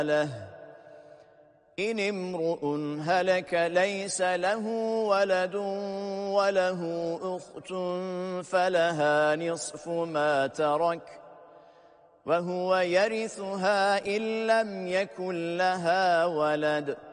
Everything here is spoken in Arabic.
له إن امرؤ هلك ليس له ولد وله أخت فلها نصف ما ترك وهو يرثها إن لم يكن لها ولد